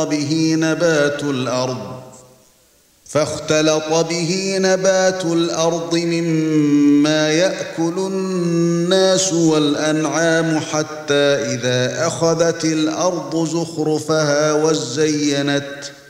به نبات الأرض مما يأكل الناس والأنعام حتى إذا أخذت الأرض زخرفها